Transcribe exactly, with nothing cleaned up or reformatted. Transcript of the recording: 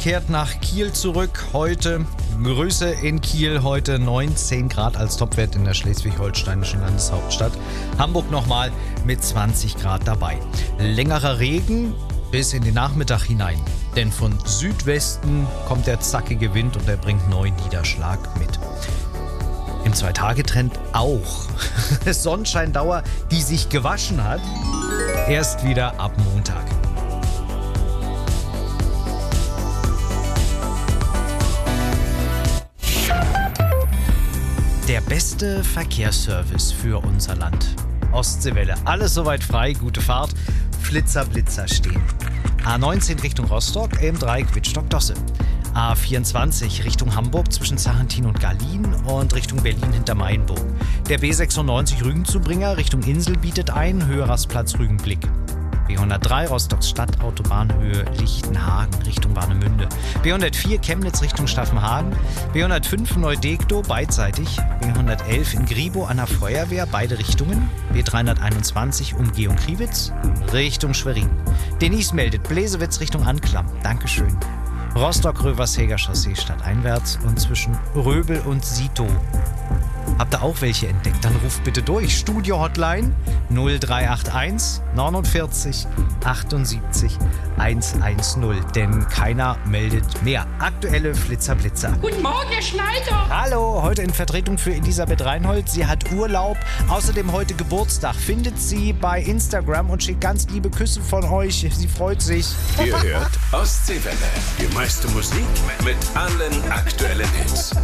kehrt nach Kiel zurück. Heute Grüße in Kiel, heute neunzehn Grad als Topwert in der schleswig-holsteinischen Landeshauptstadt. Hamburg nochmal mit zwanzig Grad dabei. Längerer Regen bis in den Nachmittag hinein. Denn von Südwesten kommt der zackige Wind und er bringt neuen Niederschlag mit. Im Zwei-Tage-Trend auch. Sonnenscheindauer, die sich gewaschen hat, erst wieder ab Montag. Der beste Verkehrsservice für unser Land. Ostseewelle, alles soweit frei, gute Fahrt, Flitzer, Blitzer stehen. A neunzehn Richtung Rostock, M drei Wittstock-Dosse. A vierundzwanzig Richtung Hamburg zwischen Sarrentin und Garlin und Richtung Berlin hinter Mainburg. Der B sechsundneunzig Rügenzubringer Richtung Insel bietet ein, Höherrastplatz Rügenblick. B hundertdrei Rostocks Stadtautobahnhöhe Lichtenhagen Richtung Warnemünde. B hundertvier Chemnitz Richtung Staffenhagen. B hundertfünf Neudekdo beidseitig. B hundertelf in Gribo an der Feuerwehr, beide Richtungen. B dreihunderteinundzwanzig Umgehung Kriwitz Richtung Schwerin. Denise meldet Bläsewitz Richtung Anklam. Dankeschön. Rostock-Rövershäger Chaussee stadteinwärts und zwischen Röbel und Sito. Habt ihr auch welche entdeckt? Dann ruft bitte durch. Studio-Hotline null drei acht eins neunundvierzig achtundsiebzig hundertzehn. Denn keiner meldet mehr. Aktuelle Flitzer-Blitzer. Guten Morgen, Herr Schneider. Hallo, heute in Vertretung für Elisabeth Reinhold. Sie hat Urlaub. Außerdem heute Geburtstag. Findet sie bei Instagram und schickt ganz liebe Küsse von euch. Sie freut sich. Ihr hört Ostseewelle. Die meiste Musik mit allen aktuellen Hits.